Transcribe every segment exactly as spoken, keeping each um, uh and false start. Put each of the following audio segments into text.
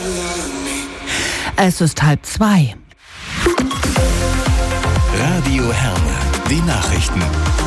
Es ist halb zwei. Radio Herne, die Nachrichten.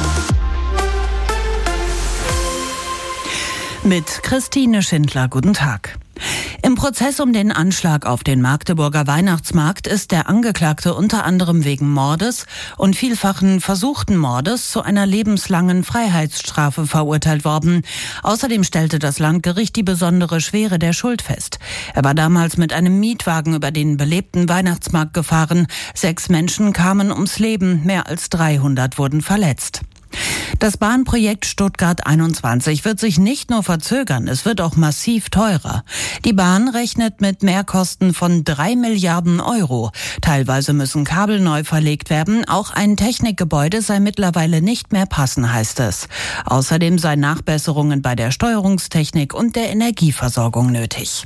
Mit Christine Schindler, guten Tag. Im Prozess um den Anschlag auf den Magdeburger Weihnachtsmarkt ist der Angeklagte unter anderem wegen Mordes und vielfachen versuchten Mordes zu einer lebenslangen Freiheitsstrafe verurteilt worden. Außerdem stellte das Landgericht die besondere Schwere der Schuld fest. Er war damals mit einem Mietwagen über den belebten Weihnachtsmarkt gefahren. Sechs Menschen kamen ums Leben, mehr als dreihundert wurden verletzt. Das Bahnprojekt Stuttgart einundzwanzig wird sich nicht nur verzögern, es wird auch massiv teurer. Die Bahn rechnet mit Mehrkosten von drei Milliarden Euro. Teilweise müssen Kabel neu verlegt werden. Auch ein Technikgebäude sei mittlerweile nicht mehr passen, heißt es. Außerdem seien Nachbesserungen bei der Steuerungstechnik und der Energieversorgung nötig.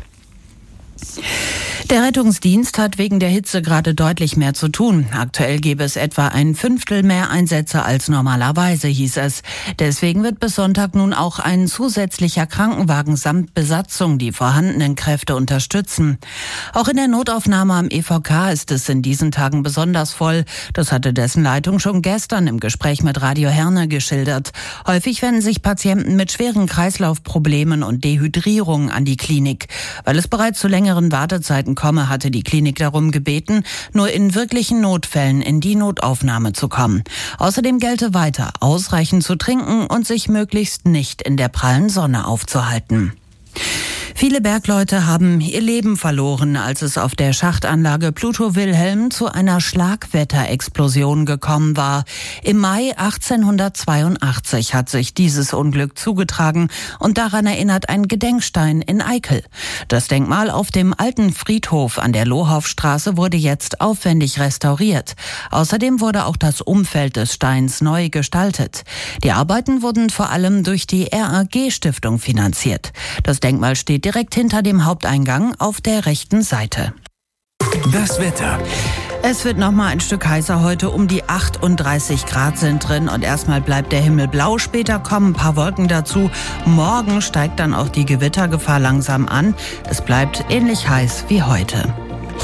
Der Rettungsdienst hat wegen der Hitze gerade deutlich mehr zu tun. Aktuell gäbe es etwa ein Fünftel mehr Einsätze als normalerweise, hieß es. Deswegen wird bis Sonntag nun auch ein zusätzlicher Krankenwagen samt Besatzung die vorhandenen Kräfte unterstützen. Auch in der Notaufnahme am E V K ist es in diesen Tagen besonders voll. Das hatte dessen Leitung schon gestern im Gespräch mit Radio Herne geschildert. Häufig wenden sich Patienten mit schweren Kreislaufproblemen und Dehydrierung an die Klinik. Weil es bereits zu längeren Wartezeiten komme, hatte die Klinik darum gebeten, nur in wirklichen Notfällen in die Notaufnahme zu kommen. Außerdem gelte weiter, ausreichend zu trinken und sich möglichst nicht in der prallen Sonne aufzuhalten. Viele Bergleute haben ihr Leben verloren, als es auf der Schachtanlage Pluto Wilhelm zu einer Schlagwetterexplosion gekommen war. Im Mai achtzehnhundertzweiundachtzig hat sich dieses Unglück zugetragen und daran erinnert ein Gedenkstein in Eickel. Das Denkmal auf dem alten Friedhof an der Lohhoffstraße wurde jetzt aufwendig restauriert. Außerdem wurde auch das Umfeld des Steins neu gestaltet. Die Arbeiten wurden vor allem durch die R A G-Stiftung finanziert. Das Denkmal steht direkt hinter dem Haupteingang auf der rechten Seite. Das Wetter. Es wird noch mal ein Stück heißer heute, um die achtunddreißig Grad sind drin und erstmal bleibt der Himmel blau, später kommen ein paar Wolken dazu. Morgen steigt dann auch die Gewittergefahr langsam an. Es bleibt ähnlich heiß wie heute.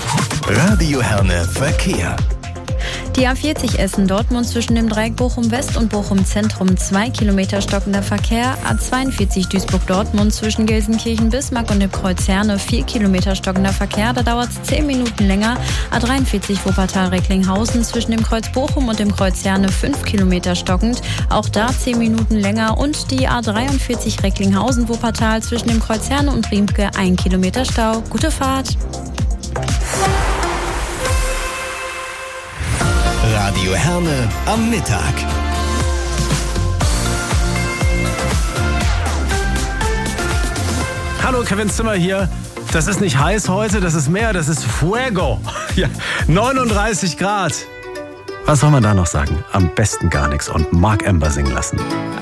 Radio Herne Verkehr. Die A vierzig Essen-Dortmund zwischen dem Dreieck Bochum-West und Bochum-Zentrum zwei Kilometer stockender Verkehr. A zweiundvierzig Duisburg-Dortmund zwischen Gelsenkirchen-Bismarck und dem Kreuz Herne vier Kilometer stockender Verkehr. Da dauert es zehn Minuten länger. A dreiundvierzig Wuppertal-Recklinghausen zwischen dem Kreuz Bochum und dem Kreuz Herne fünf Kilometer stockend. Auch da zehn Minuten länger. Und die A dreiundvierzig Recklinghausen-Wuppertal zwischen dem Kreuz Herne und Riemke ein Kilometer Stau. Gute Fahrt! Radio Herne am Mittag. Hallo, Kevin Zimmer hier. Das ist nicht heiß heute, das ist Meer, das ist Fuego. Ja, neununddreißig Grad. Was soll man da noch sagen? Am besten gar nichts und Mark Ember singen lassen.